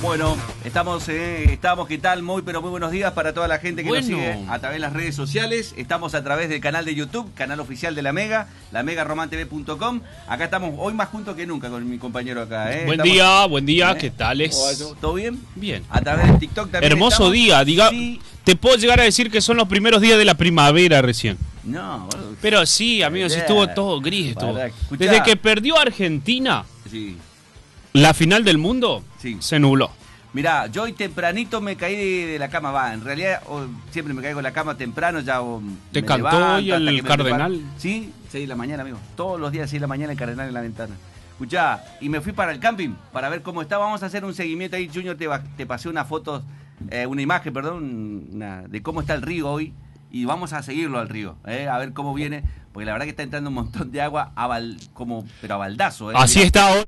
Bueno, estamos, ¿qué tal? Muy, pero muy buenos días para toda la gente que nos sigue a través de las redes sociales. Estamos a través del canal de YouTube, canal oficial de La Mega, lamegaromantv.com. Acá estamos hoy más juntos que nunca con mi compañero acá. Buen día, ¿qué tal es? ¿Todo bien? Bien. A través de TikTok también. Hermoso día, Sí. Te puedo llegar a decir que son los primeros días de la primavera recién. No, bueno. Pero sí, amigos, sí estuvo todo gris. Todo. Desde que perdió Argentina, sí, la final del mundo, sí, se nubló. Mirá, yo hoy tempranito me caí de la cama, en realidad siempre me caigo de la cama temprano, ya ¿Te cantó hoy el Cardenal? Sí, 6 de la mañana, amigo, todos los días 6 de la mañana el Cardenal en la ventana. Escuchá, y me fui para el camping para ver cómo está, vamos a hacer un seguimiento ahí, Junior, te pasé una foto, una imagen, de cómo está el río hoy, y vamos a seguirlo al río, a ver cómo viene, porque la verdad que está entrando un montón de agua, pero a baldazo. Así está ahora.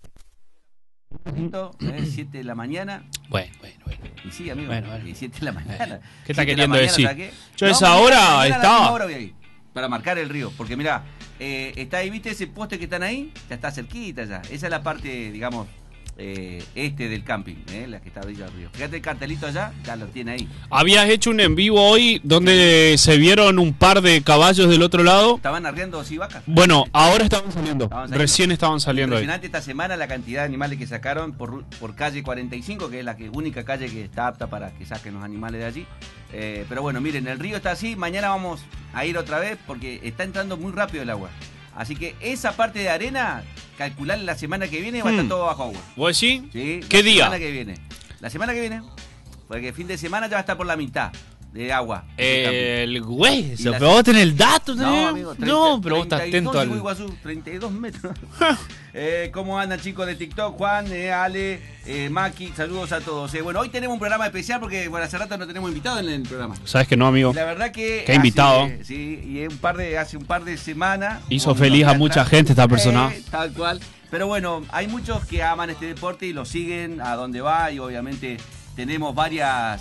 7 de la mañana. Bueno. Y sí, amigo, Bueno. 7 de la mañana. ¿Qué está queriendo decir? Yo no, esa hora mañana estaba. Ahora voy a ir, para marcar el río. Porque mirá, está ahí, ¿viste ese poste que están ahí? Ya está cerquita ya. Esa es la parte, digamos, del camping, la que está ahí al río. Fíjate el cartelito allá, ya lo tiene ahí. Habías hecho un en vivo hoy donde se vieron un par de caballos del otro lado. ¿Estaban arriendo vacas? Bueno, ahora estaban saliendo. Recién estaban saliendo ahí. Impresionante esta semana la cantidad de animales que sacaron por calle 45, que es la única calle que está apta para que saquen los animales de allí. Pero bueno, miren, el río está así. Mañana vamos a ir otra vez porque está entrando muy rápido el agua. Así que esa parte de arena, calcular la semana que viene, va a estar todo bajo agua. ¿Vos sí? Sí. ¿Qué día? La semana que viene. Porque el fin de semana ya va a estar por la mitad de agua. El güey, pero vos tenés el dato, no, amigo, no, pero vos estás atento al... Iguazú, 32 metros. ¿Cómo andan, chicos de TikTok? Juan, Ale, Maki, saludos a todos. Bueno, hoy tenemos un programa especial porque hace rato no tenemos invitado en el programa. ¿Sabes que no, amigo? La verdad que... ¿Qué invitado? Sí, y hace un par de semanas... Hizo feliz a mucha gente esta persona. Tal cual. Pero bueno, hay muchos que aman este deporte y lo siguen a donde va y obviamente tenemos varias,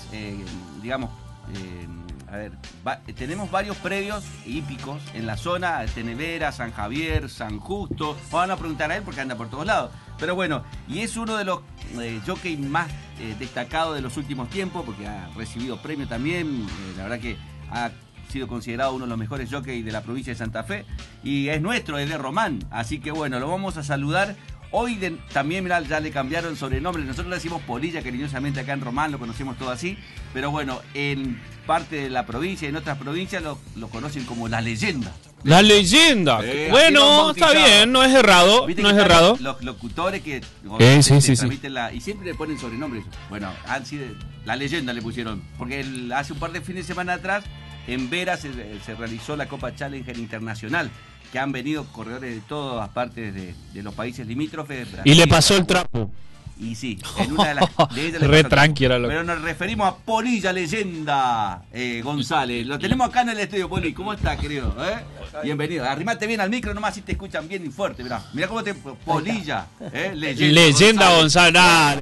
tenemos varios predios hípicos en la zona, Tenevera, San Javier, San Justo. Van a preguntar a él porque anda por todos lados. Pero bueno, y es uno de los jockeys más destacados de los últimos tiempos porque ha recibido premio también. La verdad que ha sido considerado uno de los mejores jockeys de la provincia de Santa Fe. Y es nuestro, es de Román. Así que bueno, lo vamos a saludar. Hoy también, mirá, ya le cambiaron sobrenombre. Nosotros le decimos Polilla cariñosamente acá en Román, lo conocemos todo así. Pero bueno, en parte de la provincia, en otras provincias, lo conocen como La Leyenda. La Leyenda. Bueno, está bien, no es errado. ¿Viste no que es errado. Los locutores que sí. y siempre le ponen sobrenombres. Bueno, La Leyenda le pusieron. Porque hace un par de fines de semana atrás, en Vera se realizó la Copa Challenger Internacional, que han venido corredores de todas partes de los países limítrofes. Brasil, y le pasó el trapo. Y sí, en una de ellas re tranquila. Pero nos referimos a Polilla Leyenda González. Lo tenemos acá en el estudio, Poli. ¿Cómo estás, querido? Bienvenido. Arrimate bien al micro nomás si te escuchan bien y fuerte. Mirá cómo te... Polilla, Leyenda González.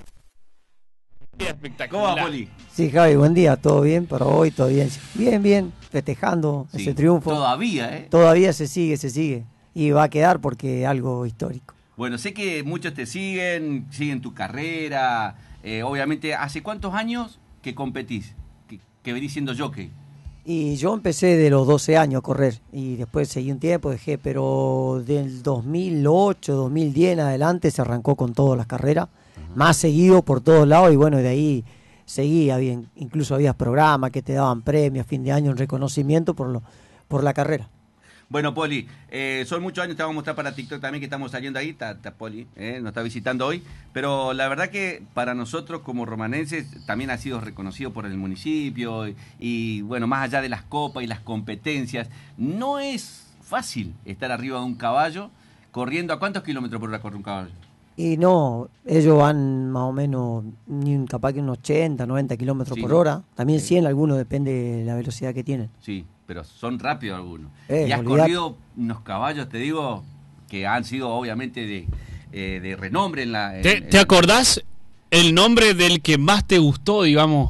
Espectacular. ¿Cómo va, Poli? Sí, Javi, buen día. ¿Todo bien para hoy? ¿Todo bien? Bien, festejando ese triunfo. Todavía, Todavía se sigue. Y va a quedar porque es algo histórico. Bueno, sé que muchos te siguen tu carrera. Obviamente, ¿hace cuántos años que competís? Que venís siendo jockey. Y yo empecé de los 12 años a correr. Y después seguí un tiempo, dejé. Pero del 2008, 2010 en adelante se arrancó con todas las carreras. Más seguido por todos lados. Y bueno, de ahí seguí. Incluso había programas que te daban premios a fin de año en reconocimiento por la carrera. Bueno, Poli, son muchos años, te vamos a mostrar para TikTok también que estamos saliendo ahí, está Poli, nos está visitando hoy, pero la verdad que para nosotros como romanenses también ha sido reconocido por el municipio y bueno, más allá de las copas y las competencias, no es fácil estar arriba de un caballo corriendo. ¿A cuántos kilómetros por hora corre un caballo? Y no, ellos van más o menos capaz que unos 80, 90 kilómetros por hora, también 100, algunos depende de la velocidad que tienen. Sí, pero son rápidos algunos. Y has corrido unos caballos, te digo, que han sido obviamente de renombre en la... ¿Te acordás el nombre del que más te gustó, digamos?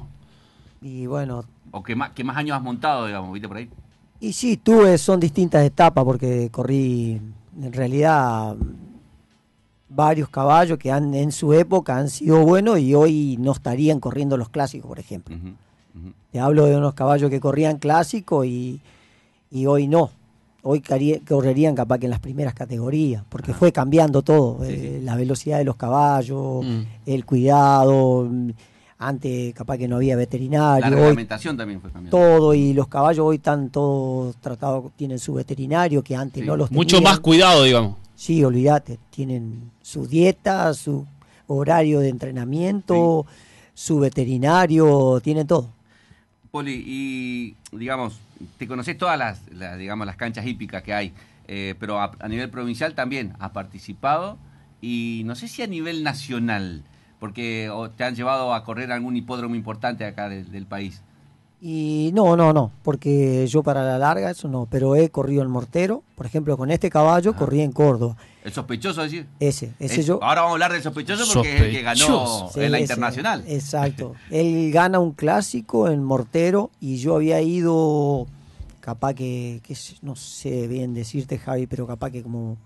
Y bueno... O que más años has montado, digamos, ¿viste por ahí? Y sí, son distintas etapas porque corrí, en realidad, varios caballos que en su época han sido buenos y hoy no estarían corriendo los clásicos, por ejemplo. Te hablo de unos caballos que corrían clásicos y hoy no. Hoy correrían capaz que en las primeras categorías, porque fue cambiando todo, la velocidad de los caballos, el cuidado. Antes capaz que no había veterinario. La reglamentación también fue cambiando. Todo, y los caballos hoy están todos tratados, tienen su veterinario, que antes no los tenían. Mucho más cuidado, digamos. Sí, olvídate, tienen su dieta, su horario de entrenamiento, su veterinario, tienen todo. Poli, y digamos, te conocés todas digamos, las canchas hípicas que hay, pero a nivel provincial también has participado, y no sé si a nivel nacional, porque te han llevado a correr algún hipódromo importante acá del país. Y no, porque yo para la larga eso no, pero he corrido en Mortero, por ejemplo, con este caballo corrí en Córdoba. ¿El sospechoso decir? Ese yo. Ahora vamos a hablar del sospechoso porque es el que ganó en la internacional. Exacto. Él gana un clásico en Mortero y yo había ido, capaz que no sé bien decirte, Javi, pero capaz que como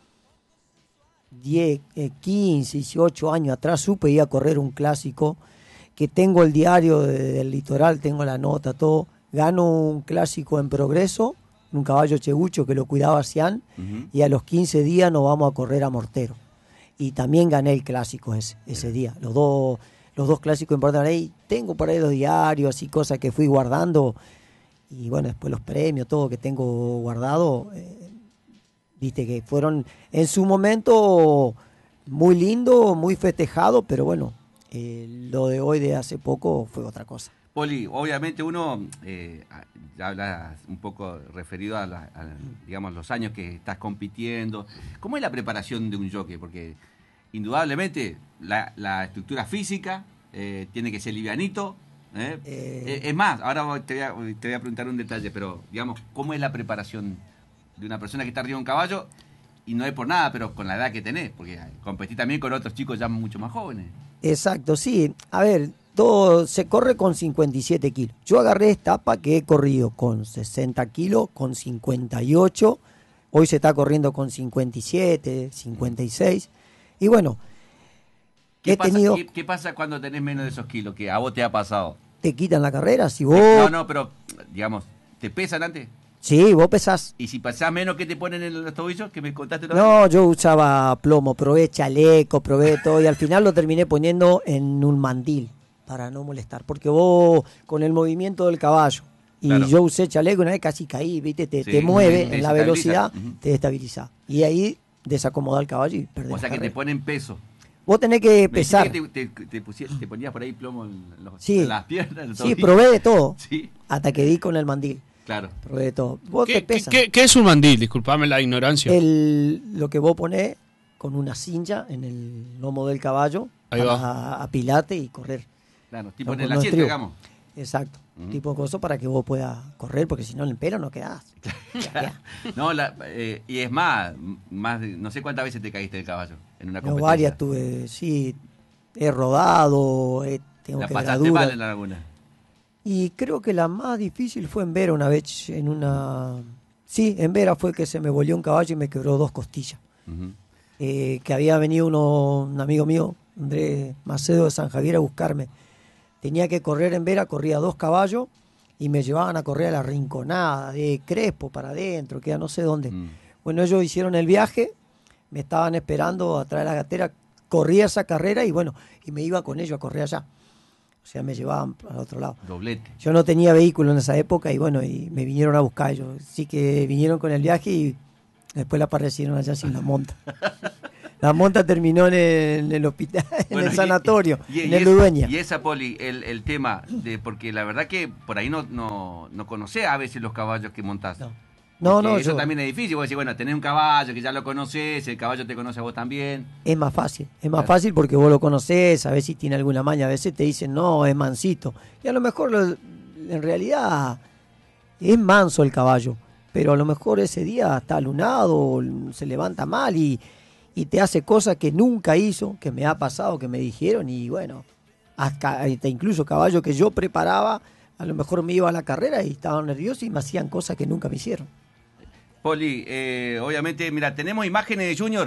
10, 15, 18 años atrás supe ir a correr un clásico, que tengo el diario del litoral, tengo la nota, todo. Gano un clásico en Progreso, un caballo chegucho que lo cuidaba Cian, y a los 15 días nos vamos a correr a Mortero. Y también gané el clásico ese día. Los dos clásicos importantes. Ahí tengo por ahí los diarios, así cosas que fui guardando. Y bueno, después los premios, todo que tengo guardado. Viste que fueron en su momento muy lindo, muy festejado, pero bueno, lo de hoy, de hace poco, fue otra cosa. Poli, obviamente uno habla un poco referido a digamos, los años que estás compitiendo. ¿Cómo es la preparación de un jockey? Porque indudablemente la estructura física tiene que ser livianito. Es más, ahora te voy a preguntar un detalle, pero digamos, ¿cómo es la preparación de una persona que está arriba de un caballo? Y no es por nada, pero con la edad que tenés, porque competís también con otros chicos ya mucho más jóvenes. Exacto, sí. A ver, todo se corre con 57 kilos. Yo agarré etapa que he corrido con 60 kilos, con 58. Hoy se está corriendo con 57, 56. Y bueno, ¿Qué pasa cuando tenés menos de esos kilos? ¿Que a vos te ha pasado? ¿Te quitan la carrera? Si vos... No, pero digamos, ¿te pesan antes? Sí, vos pesás. ¿Y si pasás menos, qué te ponen en los tobillos? ¿Que me contaste una vez? No, yo usaba plomo, probé chaleco, probé todo, y al final lo terminé poniendo en un mandil para no molestar, porque vos con el movimiento del caballo, y claro, yo usé chaleco, una vez casi caí, viste, te mueve en la velocidad, te destabiliza, y ahí desacomoda el caballo y perdés. O sea que te ponen peso. Vos tenés que pesar. Te ponías por ahí plomo en las piernas. Sí, probé de todo, sí, hasta que di con el mandil. Claro. Probé de todo. Vos te pesas. ¿Qué es un mandil? Disculpame la ignorancia. Lo que vos ponés con una cincha en el lomo del caballo para apilarte y correr. Claro, tipo en el asiento, digamos. Exacto, tipo de cosa para que vos puedas correr, porque si no en el pelo no quedás. No, y es más, no sé cuántas veces te caíste del caballo en una competencia. No, varias tuve, sí, he rodado, tengo ¿La quebraduras. pasaste mal en alguna? Y creo que la más difícil fue en Vera una vez, Sí, en Vera fue que se me volvió un caballo y me quebró 2 costillas. Que había venido un amigo mío, Andrés Macedo de San Javier, a buscarme. Tenía que correr en Vera, corría 2 caballos y me llevaban a correr a la Rinconada, de Crespo para adentro, que ya no sé dónde. Bueno, ellos hicieron el viaje, me estaban esperando atrás de la gatera, corría esa carrera y bueno, y me iba con ellos a correr allá. O sea, me llevaban al otro lado. Doblete. Yo no tenía vehículo en esa época y bueno, y me vinieron a buscar ellos. Sí que vinieron con el viaje y después la aparecieron allá sin la monta. La monta terminó en el hospital, bueno, en el sanatorio, en el Ludueña. Y esa, Poli, el tema de, porque la verdad que por ahí no conocés a veces los caballos que montás. No, eso también es difícil. Vos decís, bueno, tenés un caballo que ya lo conocés, el caballo te conoce a vos también. Es más fácil, fácil porque vos lo conocés, sabés si tiene alguna maña. A veces te dicen, no, es mansito. Y a lo mejor, en realidad, es manso el caballo. Pero a lo mejor ese día está lunado, se levanta mal y te hace cosas que nunca hizo, que me ha pasado, que me dijeron. Y bueno, hasta incluso caballo que yo preparaba, a lo mejor me iba a la carrera y estaba nervioso y me hacían cosas que nunca me hicieron. Poli, obviamente, mira, tenemos imágenes de Junior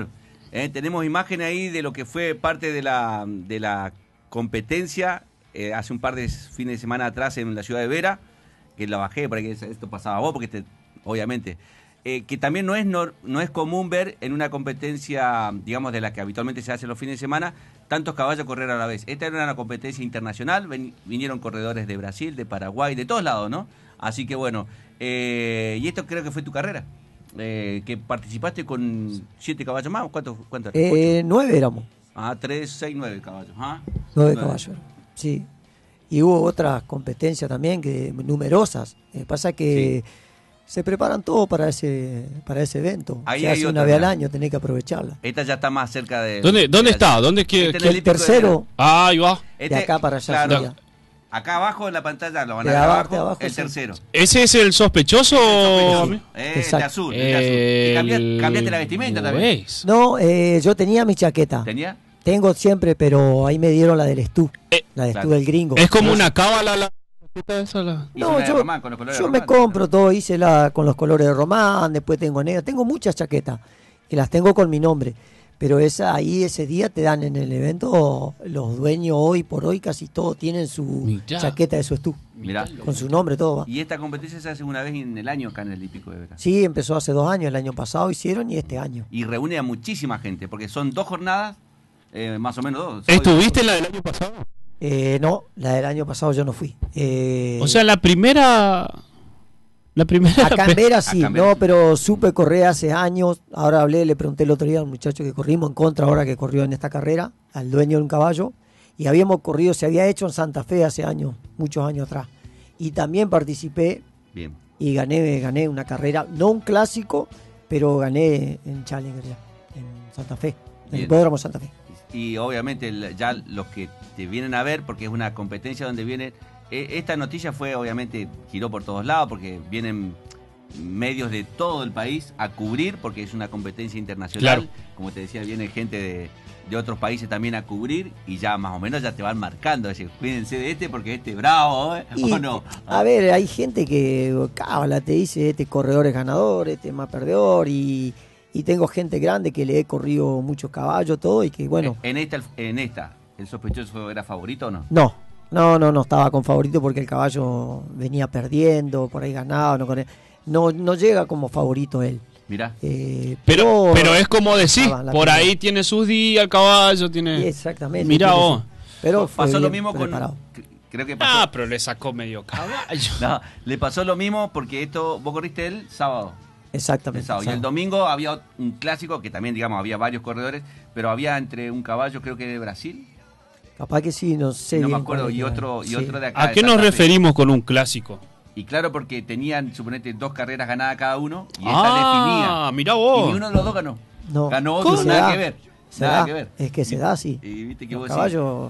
Tenemos imágenes ahí de lo que fue parte de la competencia hace un par de fines de semana atrás en la ciudad de Vera, que la bajé para que esto pasaba a vos, porque obviamente, que también no es común ver en una competencia, digamos, de la que habitualmente se hace los fines de semana, tantos caballos correr a la vez. Esta era una competencia internacional, vinieron corredores de Brasil, de Paraguay, de todos lados, ¿no? Así que bueno, y esto creo que fue tu carrera. Que participaste con 7 caballos más, ¿cuántos? 9 éramos. 3, 6, 9 caballos. 9 caballos, sí. Y hubo otras competencias también, que numerosas. Pasa que se preparan todo para ese evento. Ahí se hay hace otra, una vez al año, tenés que aprovecharla. Esta ya está más cerca de... ¿Dónde está? ¿Dónde El tercero, ahí va. de acá para allá. Claro, sería. acá abajo en la pantalla lo van a De ver abajo, abajo, el sí. tercero. ¿Ese es el sospechoso? De Exacto. azul, de azul. Y cambiaste la vestimenta también. ¿Ves? No, yo tenía mi chaqueta. ¿Tenía? Tengo siempre, pero ahí me dieron la del Stu. La de claro. Stu del gringo. Es como una cábala la chaqueta esa. Hizo una de Román, con los colores de yo me Román. compro todo, hice con los colores de Román, después tengo negra, tengo muchas chaquetas y las tengo con mi nombre, pero ese día te dan en el evento, los dueños hoy por hoy casi todos tienen su Mirá. chaqueta de su Stu, Mirá. con su nombre todo va. Y esta competencia se hace una vez en el año acá en el Hípico de Vera. Sí, empezó hace 2 años, el año pasado hicieron y este año. Y reúne a muchísima gente, porque son 2 jornadas, más o menos 2. ¿Estuviste en la del año pasado? No, la del año pasado yo no fui. O sea, la primera... Acá en Vera sí, Acá en Vera no, sí. pero supe correr hace años. Ahora le pregunté el otro día al muchacho que corrimos en contra, ahora que corrió en esta carrera, al dueño de un caballo. Y habíamos corrido, se había hecho en Santa Fe hace años, muchos años atrás. Y también participé Bien. y gané una carrera, no un clásico, pero gané en Challenger ya, en Santa Fe, en el Bien. Hipódromo Santa Fe. Y obviamente ya los que te vienen a ver, porque es una competencia donde vienen... esta noticia fue, obviamente, giró por todos lados, porque vienen medios de todo el país a cubrir, porque es una competencia internacional. Claro. Como te decía, viene gente de otros países también a cubrir, y ya más o menos ya te van marcando. Decir, cuídense de este, porque este es bravo, Y, ¿o no? A ver, hay gente que cábala, te dice, este corredor es ganador, este es más perdedor, y tengo gente grande que le he corrido muchos caballos, todo, y que bueno... En esta, ¿el sospechoso era favorito o no? No estaba con favorito porque el caballo venía perdiendo, por ahí ganaba, no llega como favorito él. Mirá. Pero es como decís, la por primera. ahí tiene sus días, el caballo tiene... Sí, exactamente. Mirá tiene vos. Pero fue pasó lo bien mismo preparado. Creo que pasó... pero le sacó medio caballo. No, le pasó lo mismo porque vos corriste el sábado. Exactamente. El sábado. Y el domingo había un clásico que también, digamos, había varios corredores, pero había entre un caballo, creo que de Brasil, Capaz que sí, no sé. no me bien acuerdo, cuál y era. otro Sí. de acá. ¿A de qué nos Santa Fe. referimos con un clásico? Y claro, porque tenían, suponete, 2 carreras ganadas cada uno, y esta definía. Mirá Y vos. ni uno de los dos ganó. No. Ganó otro, Se nada da, que ver. se Nada da. que ver. Es que se da así. Y viste que Los vos caballos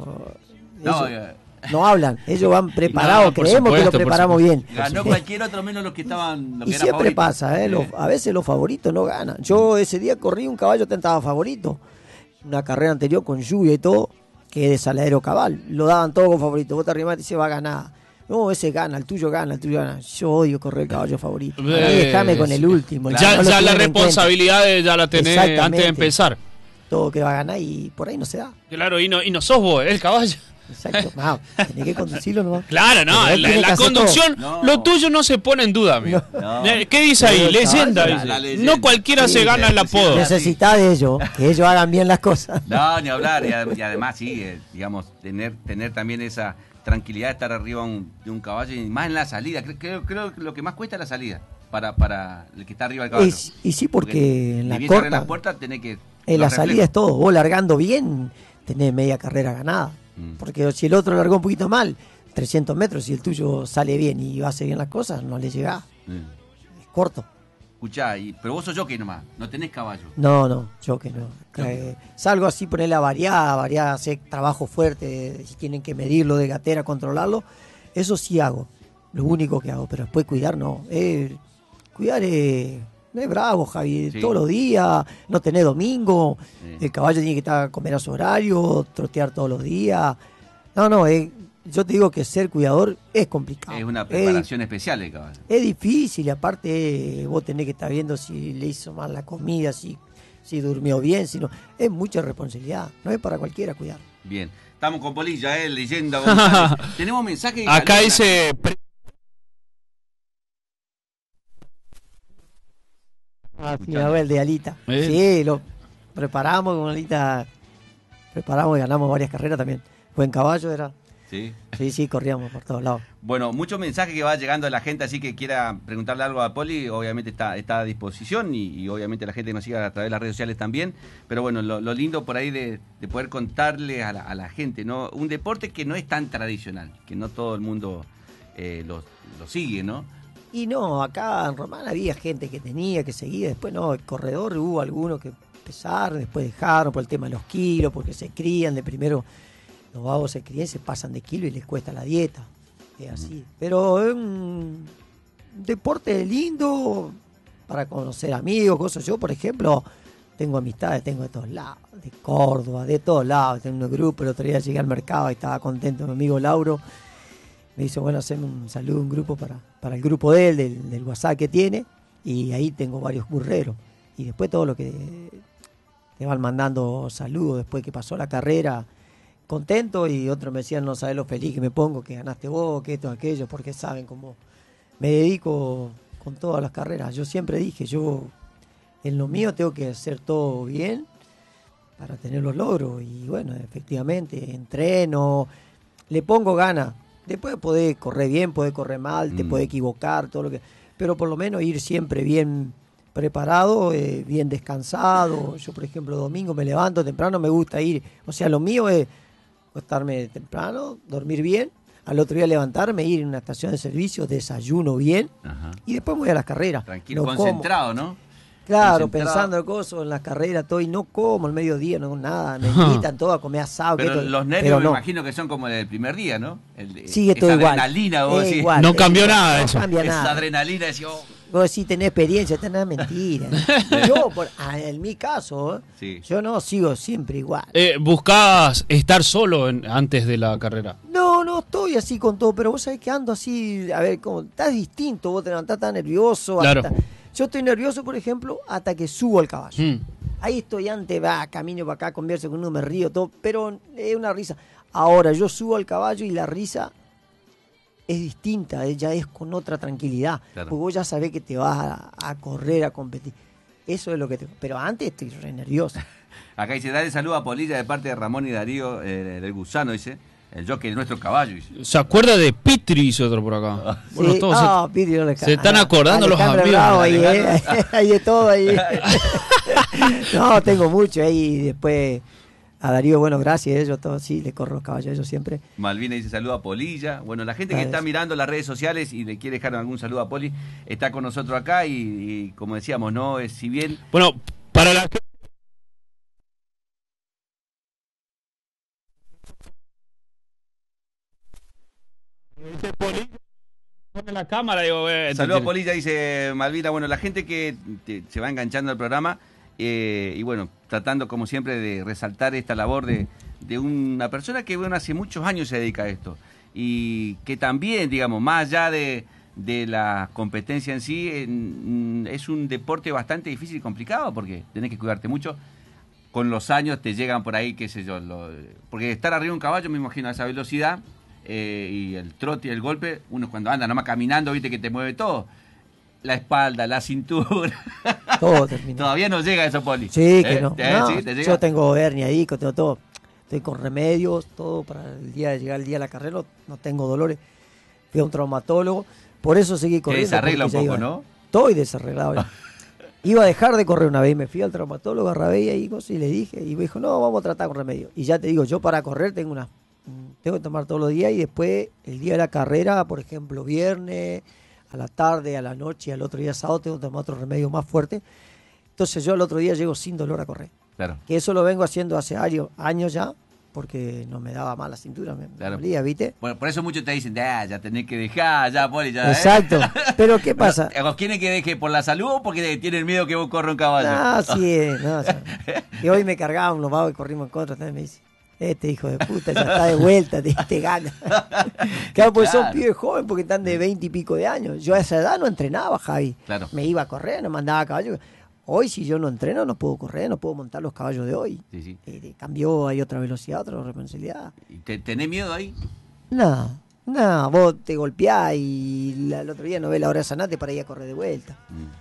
No, ellos no hablan, ellos van preparados, por creemos que supuesto, lo por preparamos bien. ganó cualquier otro menos los que estaban. Los Y que eran siempre favoritos. pasa, a veces los favoritos no ganan. Yo ese día corrí un caballo que estaba favorito, una carrera anterior con lluvia y todo, que es de Saladero Cabal, lo daban todo con favorito, vos te arrimás y dices va a ganar. No, ese gana, el tuyo gana, el tuyo gana. Yo odio correr el caballo favorito. A mí déjame con el último. Ya, no lo ya la tienen en responsabilidad ya la tenés Exactamente. antes de empezar. cuenta. Todo que va a ganar y por ahí no se da. Claro, y no sos vos, el caballo. Exacto. No, tenés que conducirlo nomás. Claro, no, Pero él tiene que la hacer conducción, todo. lo tuyo no se pone en duda, amigo. No. ¿Qué dice ahí? Pero, Leyenda, caballo, dice. la leyenda. No cualquiera Sí, se gana el apodo. sí. Necesitás de ellos, que ellos hagan bien las cosas. No, ni hablar. Y además, sí, digamos, tener también esa tranquilidad de estar arriba de un caballo, y más en la salida. Creo que lo que más cuesta es la salida para el que está arriba del caballo. Y sí, porque en ni la bien se abre corta, la puerta, tenés que... en la los salida es todo. Vos largando bien, tenés media carrera ganada. Porque si el otro largó un poquito mal, 300 metros, si el tuyo sale bien y hace bien las cosas, no le llegás. reflejos. Es corto. Escuchá, pero vos sos jockey nomás, no tenés caballo. No, yo que no. Salgo así, ponerle a variar, hacer trabajo fuerte, si tienen que medirlo de gatera, controlarlo. Eso sí hago, lo único que hago, pero después cuidar no. Cuidar es bravo, Javi, Sí. todos los días, no tenés domingo, Sí. el caballo tiene que estar a comer a su horario, trotear todos los días. No, yo te digo que ser cuidador es complicado. Es una preparación especial el caballo. Es difícil, y aparte vos tenés que estar viendo si le hizo mal la comida, si si durmió bien, si no. Es mucha responsabilidad, no es para cualquiera cuidar. Bien, estamos con Polilla, leyenda González. Tenemos mensaje de Acá Calera. dice... Sí, Nahuel de Alita. Sí, lo preparamos con Alita. Preparamos y ganamos varias carreras también. Buen caballo era. Sí. Sí, corríamos por todos lados. Bueno, muchos mensajes que va llegando a la gente, así que quiera preguntarle algo a Poli, obviamente está a disposición y obviamente la gente que nos siga a través de las redes sociales también. Pero bueno, lo lindo por ahí de poder contarle a la gente, ¿no? Un deporte que no es tan tradicional, que no todo el mundo lo sigue, ¿no? Y no, acá en Román había gente que tenía, que seguía, después no, el corredor hubo algunos que empezaron, después dejaron por el tema de los kilos, porque se crían de primero. Los vagos se crían, se pasan de kilo y les cuesta la dieta. Es así. Pero es un deporte lindo para conocer amigos, cosas. Yo, por ejemplo, tengo amistades, tengo de todos lados, de Córdoba, de todos lados. Tengo un grupo, el otro día llegué al mercado y estaba contento mi amigo Lauro. Me dice, bueno, hacerme un saludo, un grupo para el grupo de él, del WhatsApp que tiene. Y ahí tengo varios curreros. Y después todo lo que te van mandando saludos después que pasó la carrera. Contento, y otros me decían, no sabes lo feliz que me pongo, que ganaste vos, que esto, aquello, porque saben cómo me dedico con todas las carreras. Yo siempre dije, yo en lo mío tengo que hacer todo bien para tener los logros, y bueno, efectivamente, entreno, le pongo ganas. Después podés correr bien, podés correr mal, te podés equivocar, todo lo que, pero por lo menos ir siempre bien preparado, bien descansado. Yo, por ejemplo, domingo me levanto temprano, me gusta ir, o sea, lo mío es acostarme temprano, dormir bien, al otro día levantarme, ir a una estación de servicio, desayuno bien. Ajá. Y después me voy a las carreras. Tranquilo, concentrado, como. ¿No? Claro, pensando en cosas, en las carreras, todo, y no como al mediodía, no nada, me invitan todo a comer asado. Pero todo, los nervios me imagino que son como el primer día, ¿no? Sigue todo igual. Adrenalina, vos decís. Igual, no cambió nada eso. No cambia esa nada. Adrenalina, decís, vos decís, tenés experiencia, tenés mentira. Yo, en mi caso, sí. Yo no sigo siempre igual. ¿Buscás estar solo antes de la carrera? No estoy así con todo, pero vos sabés que ando así, a ver, como estás distinto, vos te levantás tan nervioso. Claro. Yo estoy nervioso, por ejemplo, hasta que subo al caballo. Ahí estoy antes, camino para acá, converso con uno, me río, todo, pero es una risa. Ahora, yo subo al caballo y la risa es distinta, ya es con otra tranquilidad. Claro. Porque vos ya sabés que te vas a correr, a competir. Eso es lo que pero antes estoy re nervioso. Acá dice, dale saludo a Polilla de parte de Ramón y Darío del Gusano, dice. El jockey de nuestro caballo. Dice. ¿Se acuerda de Pitri, dice otro por acá? Sí. Bueno, todos Pitri no le se están acordando los amigos. Ahí, hay de todo ahí. No, tengo mucho ahí. Después a Darío, bueno, gracias, ellos todos, sí, le corro los caballos a ellos siempre. Malvina dice saludo a Polilla. Bueno, la gente que está mirando las redes sociales y le quiere dejar algún saludo a Poli, está con nosotros acá y como decíamos, no, si bien... Bueno, para la gente... Pone la cámara, digo, saludos a Polilla, dice Malvina. Bueno, la gente que se va enganchando al programa y bueno, tratando como siempre de resaltar esta labor de una persona que bueno, hace muchos años se dedica a esto y que también, digamos, más allá de la competencia en sí, es un deporte bastante difícil y complicado porque tenés que cuidarte mucho. Con los años te llegan por ahí, qué sé yo, porque estar arriba de un caballo, me imagino, a esa velocidad... y el trote y el golpe, uno cuando anda nomás caminando, viste que te mueve todo. La espalda, la cintura. Todo termina. Todavía no llega eso, Poli. Sí, que no. ¿Sí? ¿Te llega? Yo tengo hernia ahí, tengo todo. Estoy con remedios, todo para el día de llegar el día de la carrera. No tengo dolores. Fui a un traumatólogo. Por eso seguí corriendo. Desarregla un poco, ¿no? Estoy desarreglado. Iba a dejar de correr una vez. Me fui al traumatólogo, a Rabella y le dije. Y me dijo, no, vamos a tratar con remedios. Y ya te digo, yo para correr tengo que tomar todos los días y después el día de la carrera, por ejemplo, viernes, a la tarde, a la noche, al otro día sábado, tengo que tomar otro remedio más fuerte. Entonces yo el otro día llego sin dolor a correr. Claro. Que eso lo vengo haciendo hace años ya, porque no me daba mal la cintura, me dolía, ¿viste? Bueno, por eso muchos te dicen, ya tenés que dejar, ya, Poli, ya. Exacto. Pero ¿qué pasa? ¿Vos quieren que deje por la salud o porque tienen miedo que vos corras un caballo? No, sí, no. O sea, que hoy me cargaban los vagos y corrimos en contra, también me dice. Este hijo de puta ya está de vuelta, te gana. Claro, pues son pibes jóvenes porque están de 20 y pico de años. Yo a esa edad no entrenaba, Javi. Claro. Me iba a correr, no mandaba a caballo. Hoy si yo no entreno no puedo correr, no puedo montar los caballos de hoy. Sí, sí. Cambió, hay otra velocidad, otra responsabilidad. ¿Y tenés miedo ahí? No, vos te golpeás y el otro día no ves la hora de sanarte para ir a correr de vuelta.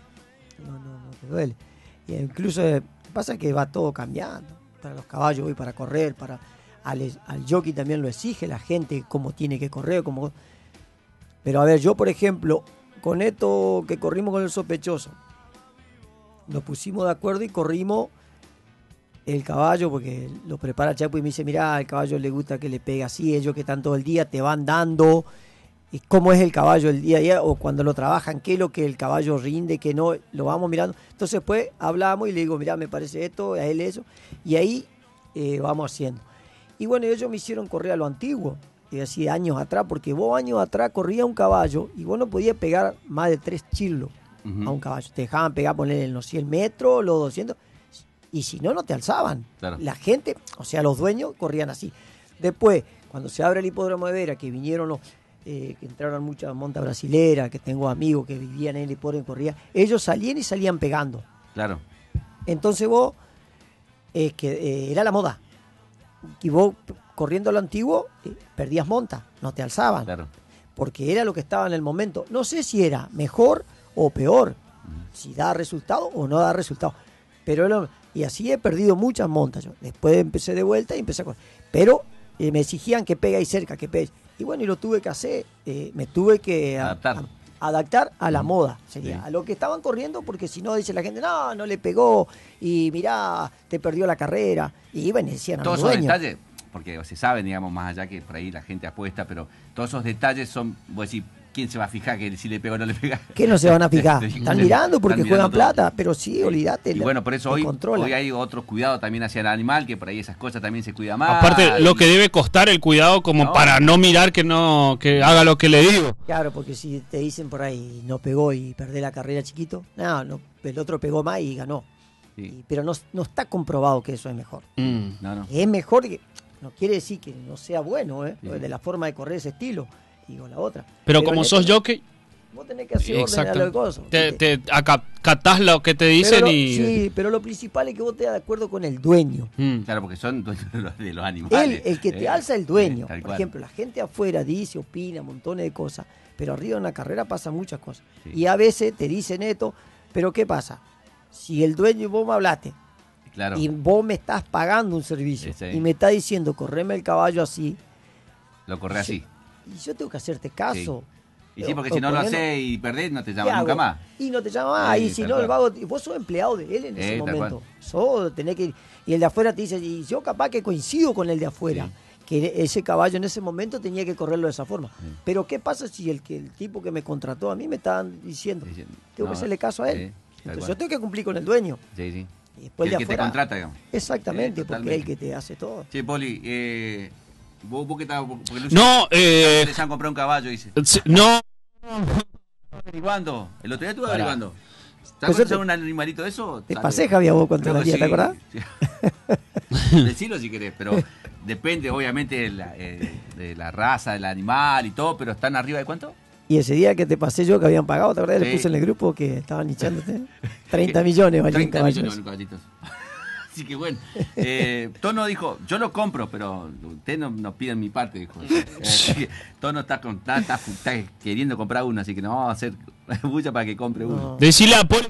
No te duele. Y incluso pasa que va todo cambiando. Para los caballos hoy, para correr, al jockey también lo exige la gente, cómo tiene que correr. Pero a ver, yo por ejemplo, con esto que corrimos con el sospechoso, nos pusimos de acuerdo y corrimos el caballo, porque lo prepara Chapo y me dice, mirá, al caballo le gusta que le pegue así, ellos que están todo el día te van dando y cómo es el caballo el día a día, o cuando lo trabajan, qué es lo que el caballo rinde, que no, lo vamos mirando. Entonces pues hablamos y le digo, mirá, me parece esto, a él eso, y ahí vamos haciendo. Y bueno, ellos me hicieron correr a lo antiguo, así años atrás, porque vos años atrás corrías un caballo y vos no podías pegar más de 3 chilos a un caballo. Te dejaban pegar, poner en los 100 metros, los 200, y si no, no te alzaban. Claro. La gente, o sea, los dueños corrían así. Después, cuando se abre el hipódromo de Vera, que vinieron que entraron muchas montas brasileras, que tengo amigos que vivían en el hipódromo y corrían, ellos salían y salían pegando. Claro. Entonces vos, era la moda. Y vos, corriendo a lo antiguo, perdías monta, no te alzaban. Claro. Porque era lo que estaba en el momento. No sé si era mejor o peor, si da resultado o no da resultado. Pero y así he perdido muchas montas yo. Después empecé de vuelta y empecé a correr. Pero me exigían que pegue ahí cerca, que pegue. Y bueno, y lo tuve que hacer. Me tuve que adaptar a la moda, sería, a lo que estaban corriendo, porque si no, dice la gente, no le pegó, y mirá, te perdió la carrera. Y bueno, decían a los todos esos dueños. detalles, porque se saben, digamos, más allá que por ahí la gente apuesta, pero todos esos detalles son, vos decís, ¿quién se va a fijar que si le pega o no le pega? ¿Qué no se van a fijar? Están mirando porque juegan plata, pero sí, olvídate. Y bueno, por eso hoy hay otros cuidados también hacia el animal, que por ahí esas cosas también se cuida más. Aparte, lo que debe costar el cuidado como para no mirar que haga lo que le digo. Claro, porque si te dicen por ahí, no pegó y perdés la carrera chiquito, no, el otro pegó más y ganó. Sí. Pero no está comprobado que eso es mejor. No. Es mejor, que no quiere decir que no sea bueno, de la forma de correr ese estilo. Digo, la otra. Pero como sos jockey, vos tenés que hacer orden a los cosas. Te acatás lo que te dicen Sí, pero lo principal es que vos estés de acuerdo con el dueño. Claro, porque son dueños de los animales. El que te alza el dueño. Por ejemplo, la gente afuera dice, opina, montones de cosas, pero arriba de una carrera pasan muchas cosas. Sí. Y a veces te dicen esto, pero ¿qué pasa? Si el dueño y vos me hablaste, claro, y vos me estás pagando un servicio, y me estás diciendo, correme el caballo así, lo corre así. Y yo tengo que hacerte caso. Sí. Y sí, porque si no lo haces y perdés, no te llama nunca más. Y no te llama más. Y si no, el vago, vos sos empleado de él en ese momento. Tenés que ir. Y el de afuera te dice, y yo capaz que coincido con el de afuera, que ese caballo en ese momento tenía que correrlo de esa forma. Pero ¿qué pasa si el tipo que me contrató a mí me estaban diciendo? Tengo que hacerle caso a él. Entonces yo tengo que cumplir con el dueño. Sí. Y después el que te contrata, digamos. Exactamente, porque es el que te hace todo. Sí, Poli, ¿Vos qué estás? No, se han comprado un caballo, dice. No. Averiguando. El otro día estuve averiguando. ¿Estás pensando un animalito de eso? Te pasé, Javier, vos cuando la día, ¿te acordás? Sí. Decilo si querés, pero depende, obviamente, de la raza del animal y todo, pero ¿están arriba de cuánto? Y ese día que te pasé yo, que habían pagado, ¿te acordás? Le puse en el grupo que estaban echándote 30 millones valían caballos. Así que bueno, Tono dijo, yo lo compro, pero usted no pide mi parte, dijo. Tono está queriendo comprar uno, así que nos vamos a hacer bulla para que compre uno. Decile a Poli.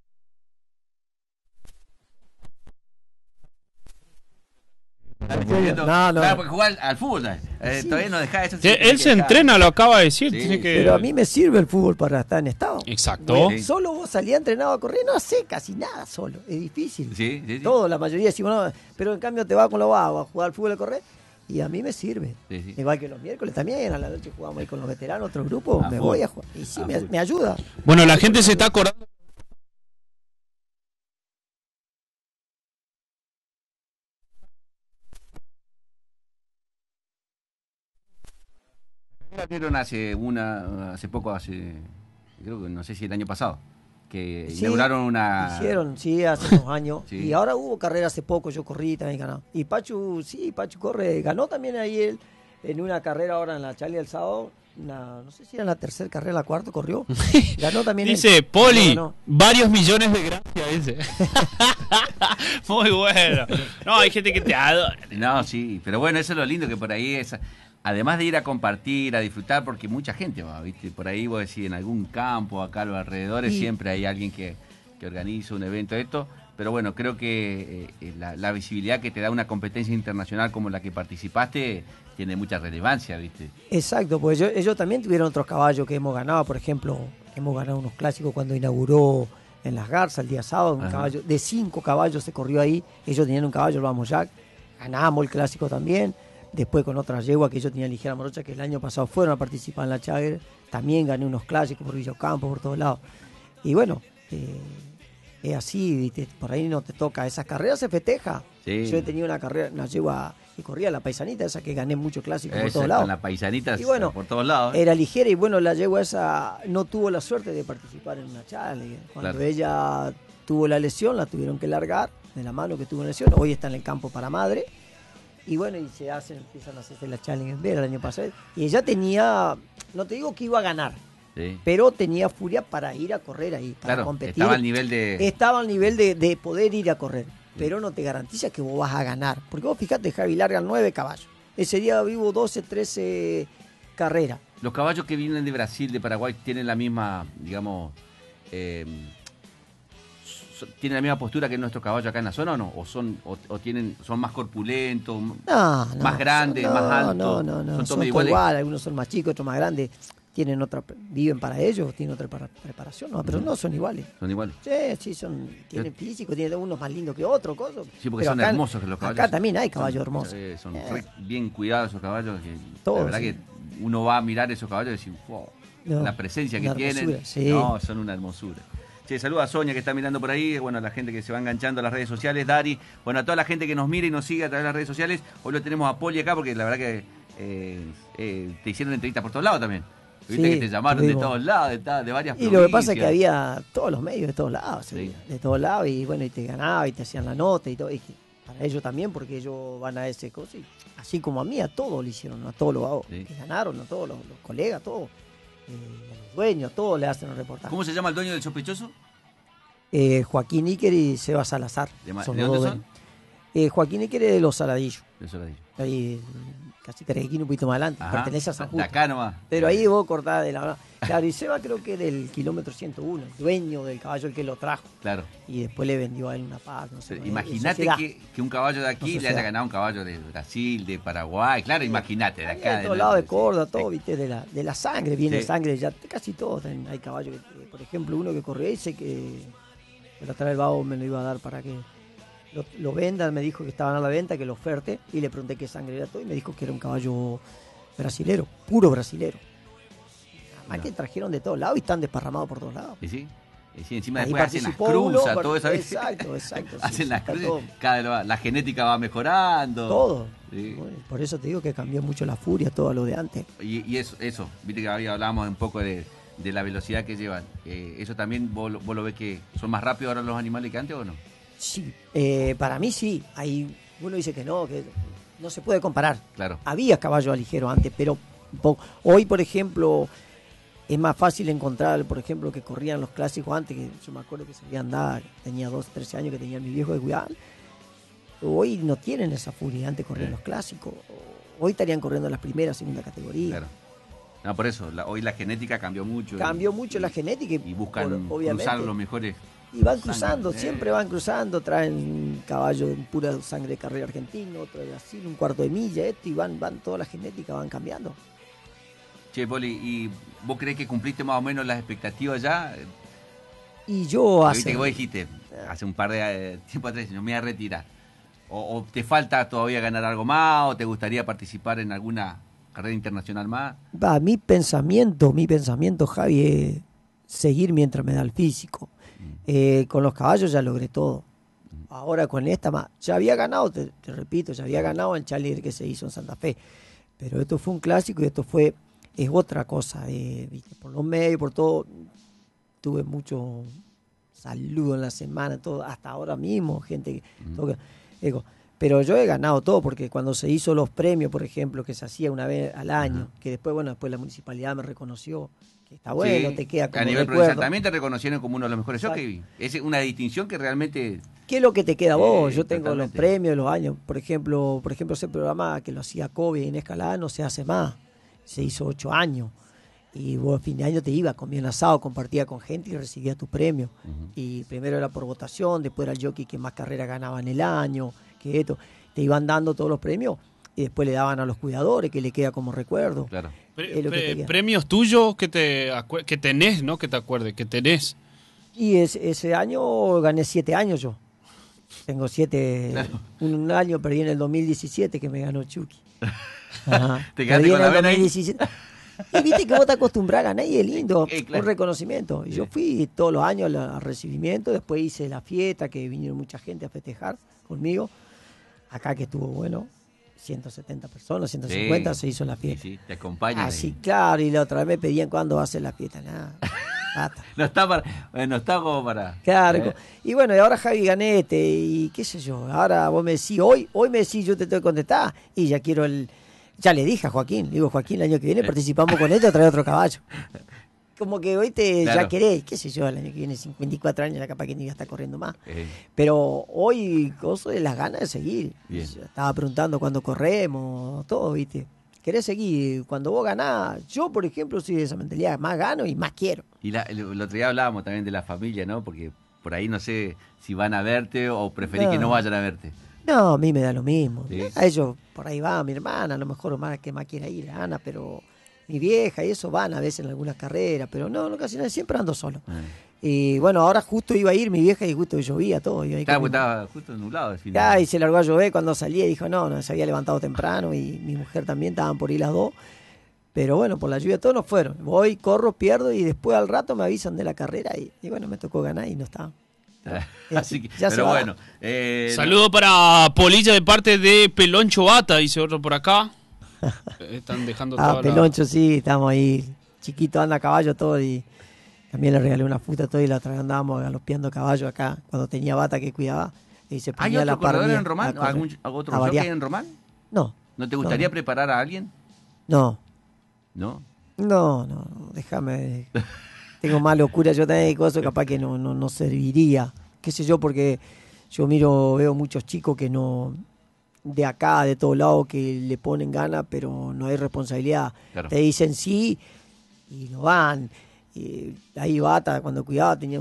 Claro, porque jugar al fútbol, todavía no deja eso. Él se entrena, lo acaba de decir. Sí, pero a mí me sirve el fútbol para estar en estado. Exacto. Bueno, solo vos salías entrenado a correr, no sé casi nada solo. Es difícil. Sí. Todo, la mayoría decimos, no, pero en cambio te vas con los vagos a jugar al fútbol a correr. Y a mí me sirve. Igual que los miércoles también, a la noche jugamos ahí con los veteranos, otro grupo, me voy a jugar. Y sí, me ayuda. Bueno, la gente se está acordando. La dieron hace poco, creo que no sé si el año pasado, que inauguraron una... Hicieron, hace unos años. Sí. Y ahora hubo carrera hace poco, yo corrí también ganado. Y Pachu corre, ganó también ahí él en una carrera ahora en la Charlie del sábado. no sé si era la tercera carrera, la cuarta corrió. Ganó también. Dice, Poli, varios millones de gracias, dice. Muy bueno. No, hay gente que te adora. No, sí, pero bueno, eso es lo lindo que por ahí es, además de ir a compartir, a disfrutar, porque mucha gente va, ¿viste? Por ahí vos decís, en algún campo, acá a los alrededores, siempre hay alguien que organiza un evento de esto, pero bueno, creo que la visibilidad que te da una competencia internacional como la que participaste tiene mucha relevancia, ¿viste? Exacto, pues ellos también tuvieron otros caballos que hemos ganado, por ejemplo, hemos ganado unos clásicos cuando inauguró en Las Garzas el día sábado, un caballo de 5 caballos se corrió ahí, ellos tenían un caballo, el Vamos Jack, ganamos el clásico también, después con otras yeguas que ellos tenían ligera morocha, que el año pasado fueron a participar en la Chagger, también gané unos clásicos por Villocampo, por todos lados, y bueno, es así, ¿viste? Por ahí no te toca, esas carreras se festeja, yo he tenido una yegua que corría la paisanita, esa que gané muchos clásicos por todos lados. Con la paisanita y bueno, por todos lados. Era ligera y bueno, la yegua esa no tuvo la suerte de participar en una challenge. Cuando ella tuvo la lesión, la tuvieron que largar de la mano que tuvo la lesión. Hoy está en el campo para madre. Y bueno, y empiezan a hacerse la challenge en Vera el año pasado. Y ella tenía, no te digo que iba a ganar, pero tenía furia para ir a correr ahí, para competir. Estaba al nivel de poder ir a correr. Pero no te garantiza que vos vas a ganar. Porque vos fijate, Javi, largan 9 caballos. Ese día vivo 12, 13 carreras. Los caballos que vienen de Brasil, de Paraguay, tienen la misma, digamos, tienen la misma postura que nuestro caballo acá en la zona, ¿o no? ¿O son más corpulentos, más grandes, más altos? No, son todos igual. Algunos son más chicos, otros más grandes. Viven para ellos, tienen otra preparación, ¿no? Pero no son iguales. ¿Son iguales? Sí, tienen físico, tienen unos más lindos que otros, cosas. Sí, porque son hermosos los caballos. Acá también hay caballos hermosos. Son bien cuidados esos caballos. La verdad que uno va a mirar esos caballos y decir, wow, la presencia que tienen. No, son una hermosura. Saluda a Sonia que está mirando por ahí, bueno, a la gente que se va enganchando a las redes sociales, Dari, bueno, a toda la gente que nos mira y nos sigue a través de las redes sociales. Hoy lo tenemos a Poli acá porque la verdad que te hicieron entrevistas por todos lados también. Viste que te llamaron de todos lados, de varias provincias. Y lo que pasa es que había todos los medios de todos lados, de todos lados, y bueno, y te ganaba y te hacían la nota y todo. Y para ellos también, porque ellos van a ese coso, y así como a mí, a todos le hicieron, a todos los que ganaron, a todos los colegas, a todos, los dueños, a todos le hacen un reportaje. ¿Cómo se llama el dueño del sospechoso? Joaquín Iker y Seba Salazar. ¿De dónde son? Joaquín Iker es de Los Saladillos. De Saladillo. Ahí, casi Terequín, un poquito más adelante. Pertenece a San Justo. De acá nomás. Pero ahí vos cortás de la... Claro, y Seba creo que del kilómetro 101, el dueño del caballo, el que lo trajo. Claro. Y después le vendió a él una pata. No sé, imagínate que un caballo de aquí le haya ganado un caballo de Brasil, de Paraguay. Claro, imagínate, de acá. De todos lados, de Córdoba, todo, viste, de la sangre, viene sangre ya. Casi todos hay caballos. Por ejemplo, uno que corrió ese que la otra vez el Babo me lo iba a dar para que lo vendan, me dijo que estaban a la venta, que lo oferte, y le pregunté qué sangre era todo, y me dijo que era un caballo brasilero, puro brasilero. Además que trajeron de todos lados y están desparramados por todos lados. ¿Y sí? Encima después hacen las cruzas, todo eso. Exacto. Hacen las cruces, la genética va mejorando. Todo. Sí. Bueno, por eso te digo que cambió mucho la furia, todo lo de antes. Y eso, viste que hablábamos un poco de la velocidad que llevan. ¿Eso también vos lo ves que son más rápidos ahora los animales que antes o no? Sí, para mí sí. Uno dice que no se puede comparar. Claro. Había caballos ligeros antes, pero hoy, por ejemplo, es más fácil encontrar, por ejemplo, que corrían los clásicos antes, que yo me acuerdo que salía a andar, tenía 12, 13 años que tenía mi viejo de cuidar. Hoy no tienen esa furia, antes corrían los clásicos. Hoy estarían corriendo las primeras, segunda categoría. Claro. No, por eso, hoy la genética cambió mucho. Cambió mucho la genética. Y buscan cruzar los mejores. Y van cruzando, siempre van cruzando, traen caballos de pura sangre de carrera argentino, otro de Brasil, un cuarto de milla, y van toda la genética, van cambiando. Che, Poli, ¿y vos creés que cumpliste más o menos las expectativas ya? Y yo Viste que vos dijiste, hace un par de tiempo atrás, no me voy a retirar. O te falta todavía ganar algo más, o te gustaría participar en alguna carrera internacional más. Mi pensamiento, Javi, es seguir mientras me da el físico. Con los caballos ya logré todo. Ahora con esta más. Ya había ganado, te repito, ya había ganado en Challenger que se hizo en Santa Fe. Pero esto fue un clásico y es otra cosa. ¿Viste? Por los medios, por todo. Tuve mucho saludo en la semana, todo, hasta ahora mismo, gente que... Pero yo he ganado todo, porque cuando se hizo los premios, por ejemplo, que se hacía una vez al año, que después, bueno, después la municipalidad me reconoció, que está bueno, Sí, te queda como a nivel recuerdo. provincial también te reconocieron como uno de los mejores Exacto. jockeys. Es una distinción que realmente... ¿Qué es lo que te queda a vos? Yo tengo Totalmente. los premios de los años. Por ejemplo, ese programa que lo hacía Kobe en Escalada no se hace más. Se hizo 8 años. Y vos a fin de año te ibas, comías un asado, compartía con gente y recibías tu premio. Y primero era por votación, después era el jockey que más carreras ganaba en el año, que esto. Te iban dando todos los premios y después le daban a los cuidadores, que le queda como recuerdo. Claro. Es lo que te queda. Premios tuyos que tenés, ¿no? Que te acuerdes, que tenés. Y ese año gané 7 años yo. Tengo 7. Claro. Un año perdí en el 2017 que me ganó Chucky. Ajá. ¿Te quedaste Perdí con en la el vena ahí? 2017. Y viste que vos te acostumbras a ganar y es lindo, Claro. un reconocimiento. Y yo fui todos los años al recibimiento, después hice la fiesta, que vinieron mucha gente a festejar conmigo. Acá que estuvo bueno, 170 personas, 150, Sí. se hizo la Sí, fiesta. sí, te acompañan. Así, ahí. claro, y la otra vez me pedían cuándo va a ser la fiesta. Nada, basta. No está como para... Claro, y bueno, y ahora Javi Ganete, y qué sé yo, ahora vos me decís, hoy me decís, yo te tengo que contestar, y ya quiero ya le dije a Joaquín, digo, Joaquín, el año que viene participamos con esto, trae otro caballo. Como que hoy ya Claro. querés, qué sé yo, el año que viene, 54 años, ya capaz que ni ya está corriendo más. Eh, Pero hoy, gozo de las ganas de seguir. Bien. Yo estaba preguntando cuándo corremos, todo, ¿viste? Querés seguir, cuando vos ganás, yo por ejemplo soy de esa mentalidad, más gano y más quiero. y el otro día hablábamos también de la familia, ¿no? Porque por ahí no sé si van a verte o preferís que no vayan a verte. No, a mí me da lo mismo. Sí. A ellos, por ahí va mi hermana, a lo mejor más que más quiera ir, Ana, pero mi vieja y eso van a veces en algunas carreras, pero no casi nada, siempre ando solo. Y bueno, ahora justo iba a ir mi vieja y justo llovía todo. Y ahí Claro, con porque mi- estaba justo nublado el fin de Ya, semana. y se largó a llover cuando salí y dijo, no, se había levantado temprano y mi mujer también, estaban por ir las dos. Pero bueno, por la lluvia todos no fueron. Voy, corro, pierdo y después al rato me avisan de la carrera y bueno, me tocó ganar y no estaba. Así que, Ya se pero va. bueno. Saludo para Polilla de parte de Peloncho Bata, dice otro por acá. Están dejando Ah, toda la... Peloncho, sí, estamos ahí. Chiquito anda a caballo todo y también le regalé una fruta todo y la otra vez andábamos galopeando caballo acá cuando tenía Bata que cuidaba y se ¿Hay ponía otro la par corredor mía en Román? a correr. ¿Algún otro A jockey variar. en Román? No. ¿No te gustaría preparar a alguien? No, ¿No? no, déjame. Tengo más locura, yo también hay cosas capaz que no serviría. Qué sé yo, porque yo veo muchos chicos que no, de acá, de todos lados, que le ponen ganas, pero no hay responsabilidad. Claro. Te dicen sí y no van. Y ahí Bata, cuando cuidaba, tenía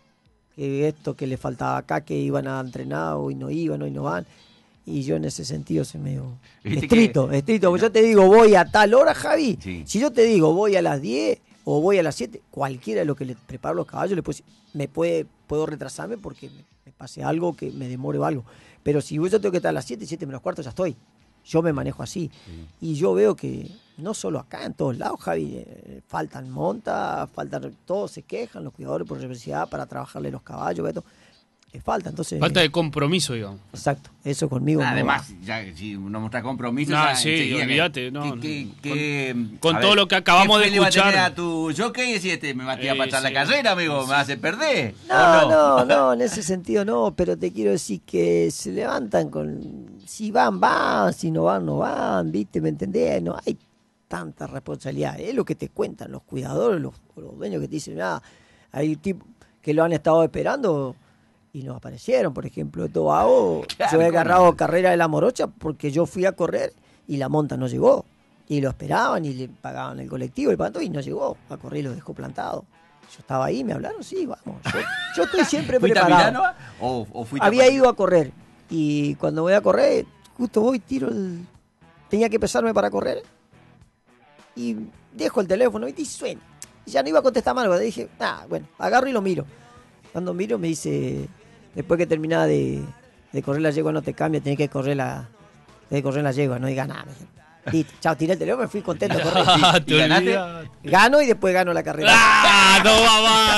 que le faltaba acá, que iban a entrenar, hoy no iban, hoy no van. Y yo en ese sentido soy medio Viste estricto. Porque yo te digo, voy a tal hora, Javi. Sí. Si yo te digo, voy a las 10 o voy a las 7, cualquiera de lo que le preparo los caballos, puedo retrasarme porque me pase algo, que me demore o algo. Pero si yo tengo que estar a las 7, 7 menos cuarto, ya estoy. Yo me manejo así. Y yo veo que no solo acá, en todos lados, Javi, faltan todos se quejan, los cuidadores por universidad para trabajarle los caballos, esto. Falta, entonces. Falta de compromiso, digamos. Exacto, eso conmigo. no Además, va. ya, si uno muestra compromiso. No, ya sí, enseguida olvídate, no, con a todo lo que acabamos ¿qué de fe le va a tener escuchar? a tu jockey y decir, me va a tirar para atrás la Sí. carrera, amigo, me va a hacer perder. ¿o No, en ese sentido no, pero te quiero decir que se levantan si van, si no van, ¿viste? ¿Me entendés? No hay tanta responsabilidad, es lo que te cuentan los cuidadores, los dueños que te dicen, hay tipos que lo han estado esperando y no aparecieron, por ejemplo, Tobago, Claro, yo he ¿cómo agarrado no? carrera de la morocha porque yo fui a correr y la monta no llegó, y lo esperaban y le pagaban el colectivo, el panto, y no llegó, a correr y lo dejó plantado. Yo estaba ahí, me hablaron, sí, vamos, yo estoy siempre ¿Fuiste a preparado. Milano o fuiste Había a ido a correr y cuando voy a correr, justo voy, tenía que pesarme para correr y dejo el teléfono y suena. Y ya no iba a contestar más, dije, bueno, agarro y lo miro. Cuando miro me dice, después que terminaba de correr la yegua no te cambia, tenés que correr la yegua, no digas nada. Me dijeron. Listo, chao, tiré el teléfono, me fui contento a correr. Ah, ¿Y ganaste? olvidaste. Gano y después gano la carrera. ¡Ah! No va más.